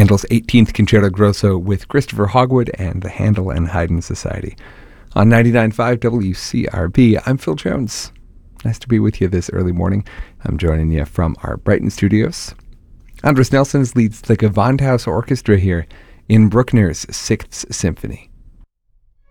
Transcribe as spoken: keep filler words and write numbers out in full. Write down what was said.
Handel's eighteenth Concerto Grosso with Christopher Hogwood and the Handel and Haydn Society. On ninety-nine point five W C R B, I'm Phil Jones. Nice to be with you this early morning. I'm joining you from our Brighton studios. Andres Nelsons leads the Gewandhaus Orchestra here in Bruckner's Sixth Symphony.